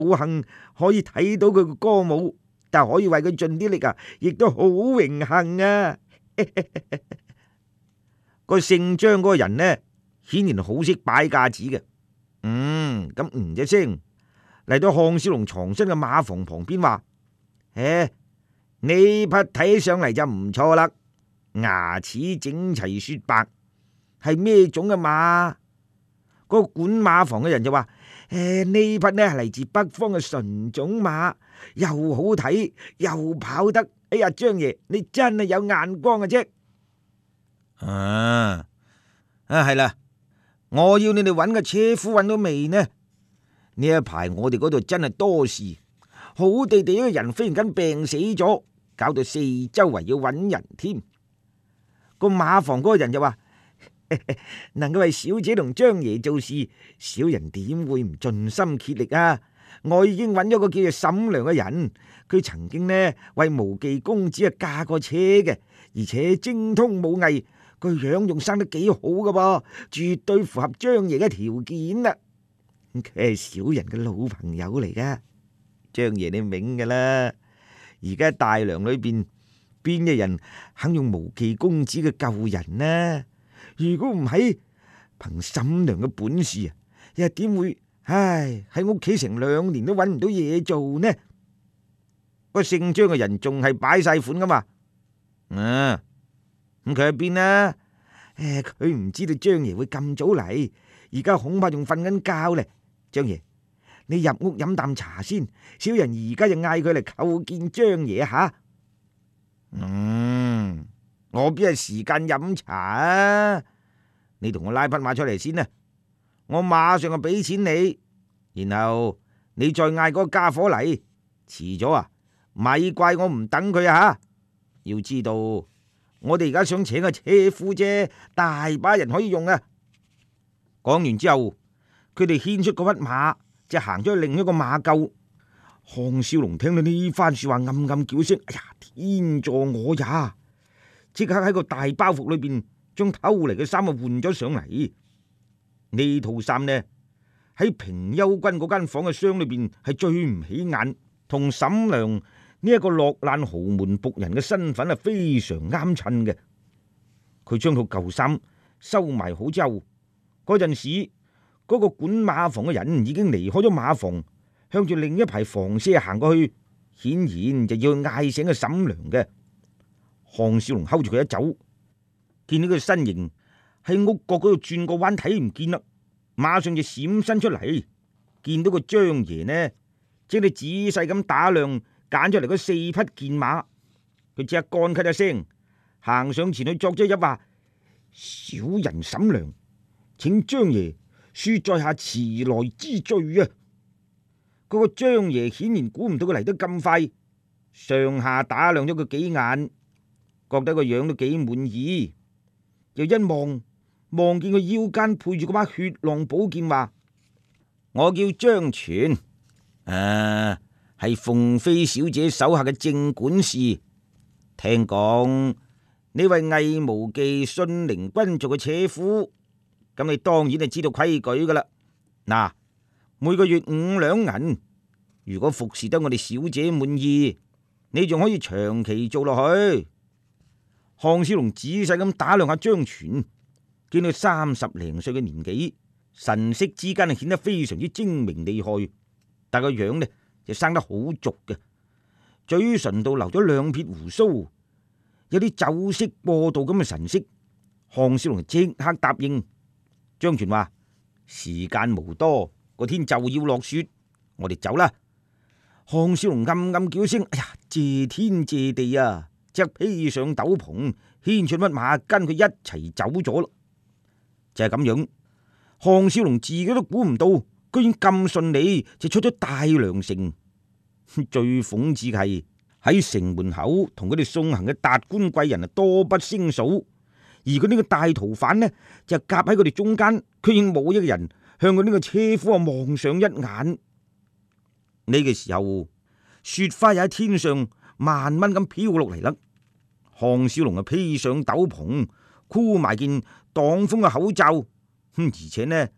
幸可以睇到佢嘅歌舞，但可以為佢盡啲力啊，亦都好榮幸啊！個姓張嗰個人呢，顯然好識擺架子嘅。咁一聲嚟到項少龍藏身嘅馬房旁邊話：呢匹睇上嚟就唔錯啦，牙齒整齊雪白，係咩種嘅馬？嗰個管馬房嘅人就話：呢匹呢係嚟自北方嘅純種馬，又好睇又跑得。哎呀，張爺你真係有眼光嘅啫！係啦，我要你哋揾個車夫揾到未呢？呢一排我哋嗰度真係多事，好地地一個人忽然間病死咗，搞到四周圍要揾人添。個馬房嗰個人就話：能夠為小姐同張爺做事，小人點會唔盡心竭力啊？我已經揾咗個叫做沈良嘅人，佢曾經呢為無忌公子啊駕過車嘅，而且精通武藝，個樣仲生得幾好噶噃，絕對符合張爺嘅條件啦。佢係小人嘅老朋友嚟噶，張爺你明噶啦。而家大梁裏邊邊有人肯用無忌公子嘅救人呢？如果唔係憑沈良嘅本事啊，又點會喺屋企成2年都揾唔到嘢做呢？個姓張嘅人仲係擺晒款噶嘛？咁佢喺邊呢？佢唔知道張爺會咁早嚟，而家恐怕仲瞓緊覺咧。張爺，你入屋飲啖茶先，小人而家就嗌佢嚟叩見張爺吓。我邊係時間飲茶啊？你同我拉匹馬出嚟先啊！我馬上就俾錢你，然後你再嗌嗰個家伙嚟。遲咗啊，咪怪我唔等佢啊！要知道，我哋而家想請個車夫啫，大把人可以用啊！講完之後，佢哋牽出嗰匹馬，就行咗去另一個馬廄。項少龍聽到呢番說話，暗暗叫聲：哎呀，天助我也！即刻喺個大包袱裏邊將偷嚟嘅衫啊換咗上嚟。呢套衫呢喺平幽君嗰間房嘅箱裏邊係最唔起眼，同沈良呢一個落難豪門僕人嘅身份係非常啱襯嘅。佢將套舊衫收埋好之後，嗰陣時嗰個管馬房嘅人已經離開咗馬房，向住另一排房舍行過去，顯然就要嗌醒個沈良嘅。項少龍睺住佢一走，見到佢身形喺屋角嗰度轉個彎，睇唔見啦，馬上就閃身出嚟，見到個張爺呢，即係仔細咁打量揀出嚟嗰4匹健馬，佢即刻乾咳一聲，行上前去作咗揖話：小人沈良，請張爺恕在下遲來之罪啊！嗰個張爺顯然估唔到佢嚟得咁快，上下打量咗佢幾眼，覺得個樣都幾滿意，又一望見佢腰間配住嗰把血浪寶劍，話：我叫張全，係鳳飛小姐手下嘅正管事。聽講你為魏無忌信陵君做嘅車夫，咁你當然係知道規矩噶啦。嗱，每個月5兩銀，如果服侍得我哋小姐滿意，你仲可以長期做落去。項少龍仔細咁打量下張全，見到30零歲嘅年紀，神色之間係顯得非常之精明厲害，但個樣呢就生得好俗嘅，嘴唇度留咗2撇鬍鬚，有啲酒色過度咁嘅神色。項少龍即刻答應。張全話：時間無多，個天就要落雪，我哋走啦。項少龍暗暗叫聲：哎呀，謝天謝地啊！即刻披上斗篷，牽出匹馬跟佢一齊走咗啦。就係咁樣，項少龍自己都估唔到，居然咁順利就出咗大梁城。最諷刺係喺城門口同佢哋送行嘅達官貴人啊，多不勝數，而佢呢個大逃犯呢就夾喺佢哋中間，居然冇一個人向佢呢個車夫啊望上一眼。呢個時候，雪花又喺天上慢慢咁飄落嚟啦。項少龍啊披上斗篷，箍埋件擋風嘅口罩，而且呢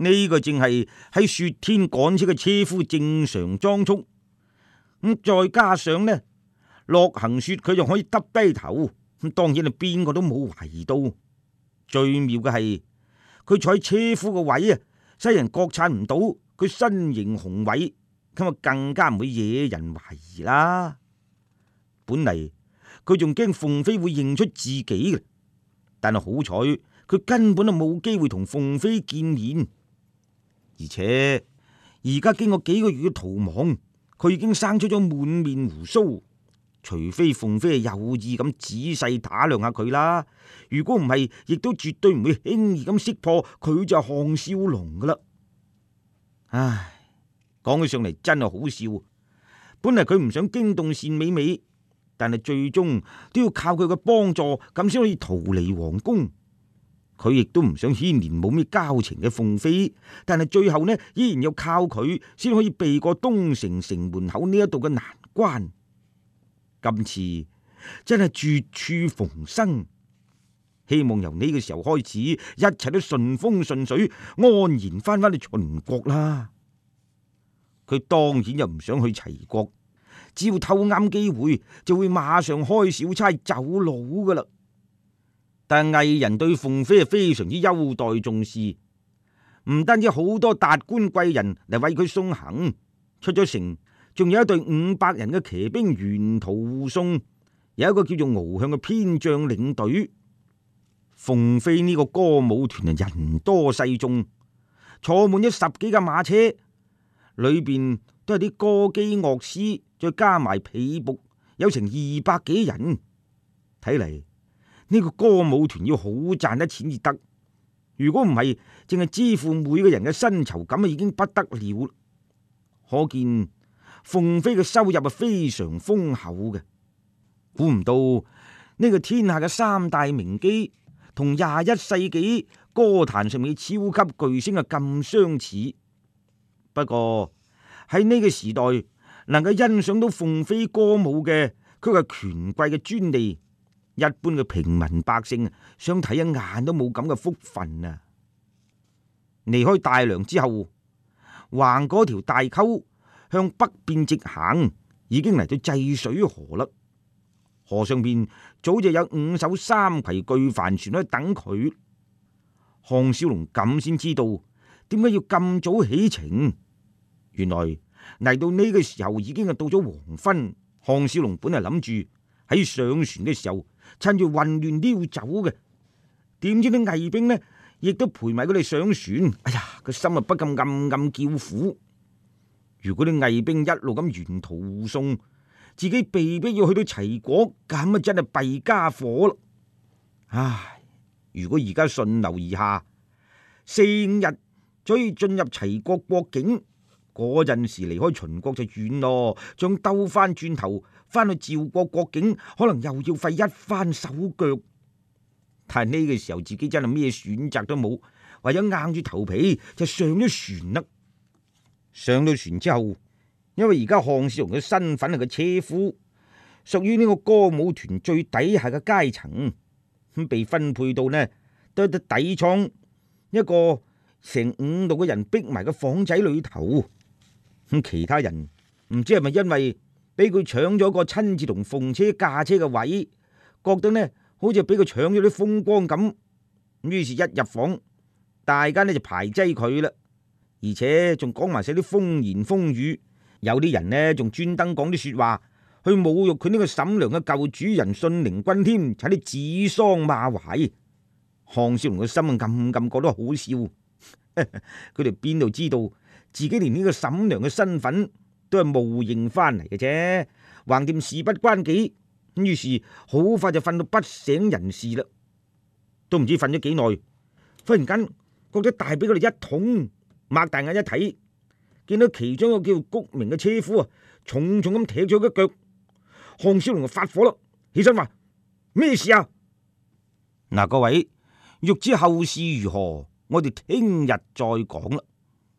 呢個正係喺雪天趕車嘅車夫正常裝束。再加上呢，落行雪佢就可以耷低頭，當然係邊個都冇懷疑到。最妙嘅係佢坐喺車夫個位啊，使人覺察唔到佢身形雄偉，咁啊更加唔會惹人懷疑啦。本嚟佢仲驚鳳飛會認出自己嘅，但係好彩佢根本就冇機會同鳳飛見面，而且而家經過幾個月嘅逃亡，佢已經生出咗滿面鬍鬚。除非鳳飛係有意咁仔細打量下佢啦，如果唔係，亦都絕對唔會輕易咁識破佢就係項少龍噶啦。唉，講起上嚟真係好笑。本嚟佢唔想驚動單美美，但係最終都要靠佢嘅幫助，咁先可以逃離皇宮。佢亦都唔想牽連冇咩交情嘅鳳飛，但係最後呢，依然要靠佢先可以避過東城城門口呢一度嘅難關。今次真係絕處逢生，希望由呢個時候開始，一切都順風順水，安然翻去秦國啦。佢當然又唔想去齊國，只要偷啱機會，就會馬上開小差走佬噶啦。但係魏人對鳳飛係非常之優待重視，唔單止好多達官貴人嚟為佢送行，出咗城仲有一隊500人嘅騎兵沿途護送，有一個叫做敖向嘅偏將領隊。鳳飛呢個歌舞團啊，人多勢眾，坐滿咗10幾架馬車，裏邊都係啲歌姬樂師，再加埋婢僕，有成200幾人。睇嚟呢個歌舞團要好賺得錢至得，如果唔係，淨係支付每個人嘅薪酬，咁啊已經不得了。可見鳳飛嘅收入係非常豐厚嘅。估唔到呢個天下嘅3大名姬同21世紀歌壇上面嘅超級巨星啊咁相似。不過喺呢個時代，能夠欣賞到鳳飛歌舞嘅，佢係權貴嘅專利，一般嘅平民百姓想睇一眼都冇咁嘅福分啊！離開大梁之後，橫過條大溝向北邊直行，已經嚟到濟水河啦。河上邊早就有5艘3桅巨帆船喺等佢。項少龍咁先知道點解要咁早起程。原來嚟到呢個時候已經係到咗黃昏。項少龍本嚟諗住喺上船嘅時候趁住混亂溜走嘅，點知啲魏兵呢亦都陪埋佢哋上船。哎呀，個心啊不禁暗暗叫苦。如果啲魏兵一路咁沿途護送，自己被迫要去到齊國，咁啊真係弊家伙咯。唉，如果而家順流而下，4、5日就可以進入齊國國境，嗰陣時離開秦國就遠咯，將兜翻轉頭翻去趙國國境，可能又要費一番手腳。但係呢個時候自己真係咩選擇都冇，唯有硬住頭皮就上咗船啦。上到船之後，因為而家項少龍嘅身份係個車夫，屬於呢個歌舞團最底下嘅階層，咁被分配到呢都喺底艙一個成5、6個人逼埋個房仔裏頭。咁其他人唔知係咪因為俾佢搶咗個親自同鳳車駕車嘅位，覺得呢好似俾佢搶咗啲風光咁，於是一入房，大家呢就排擠佢啦，而且仲講埋晒啲風言風語。有啲人呢仲專登講啲說話去侮辱佢呢個沈良嘅舊主人信陵君添，睇啲指桑罵槐。項少龍嘅心暗暗覺得好笑。佢哋邊度知道自己連呢個沈良嘅身份都係冒認翻嚟嘅啫，橫掂事不關己。於是好快就瞓到不省人事啦，都唔知瞓咗幾耐，忽然間覺得大髀佢哋一痛，擘大眼一睇，見到其中一個叫谷明嘅車夫啊，重重咁踢咗佢一腳。項少龍就發火啦，起身話：咩事啊？嗱，各位欲知後事如何，我哋聽日再講啦。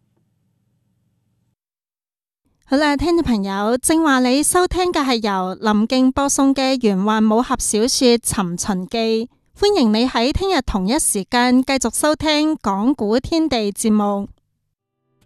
好啦，聽眾朋友，正話你收聽嘅係由林敬播送嘅玄幻武俠小說《尋秦記》， 歡迎你喺聽日同一時間繼續收聽講古天地節目。